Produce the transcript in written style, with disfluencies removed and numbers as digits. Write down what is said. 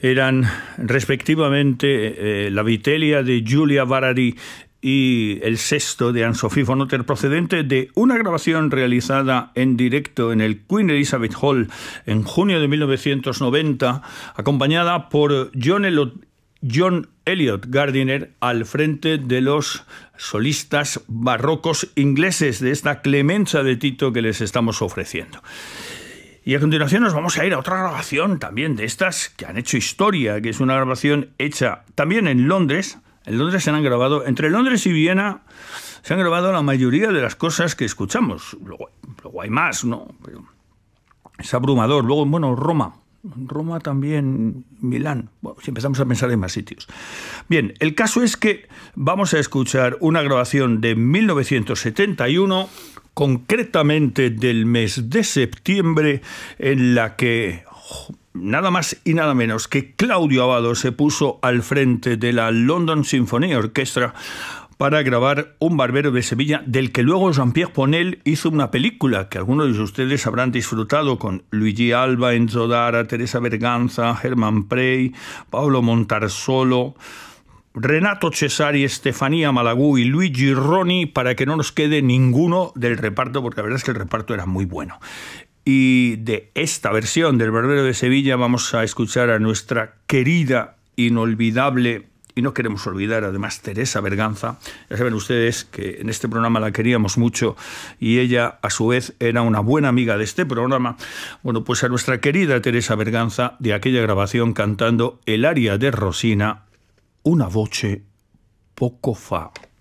Eran respectivamente La Vitellia de Giulia Varari y El Sexto de Anne-Sophie von Otter, procedente de una grabación realizada en directo en el Queen Elizabeth Hall en junio de 1990, acompañada por John Elliot Gardiner al frente de los solistas barrocos ingleses de esta Clemenza de Tito que les estamos ofreciendo. Y a continuación nos vamos a ir a otra grabación también de estas que han hecho historia, que es una grabación hecha también en Londres. En Londres se han grabado, entre Londres y Viena, se han grabado la mayoría de las cosas que escuchamos. Luego hay más, ¿no? Pero es abrumador. Luego, bueno, Roma también, Milán. Bueno, si empezamos a pensar en más sitios. Bien, el caso es que vamos a escuchar una grabación de 1971, concretamente del mes de septiembre, en la que nada más y nada menos que Claudio Abbado se puso al frente de la London Symphony Orchestra para grabar Un barbero de Sevilla, del que luego Jean-Pierre Ponel hizo una película que algunos de ustedes habrán disfrutado, con Luigi Alba, Enzo Dara, Teresa Berganza, Herman Prey, Paolo Montarsolo, Renato Cesari, Estefanía Malagú y Luigi Roni, para que no nos quede ninguno del reparto, porque la verdad es que el reparto era muy bueno. Y de esta versión del Barbero de Sevilla vamos a escuchar a nuestra querida, inolvidable, y no queremos olvidar además, Teresa Berganza. Ya saben ustedes que en este programa la queríamos mucho y ella a su vez era una buena amiga de este programa. Bueno, pues a nuestra querida Teresa Berganza, de aquella grabación, cantando el aria de Rosina, Una voce poco fa.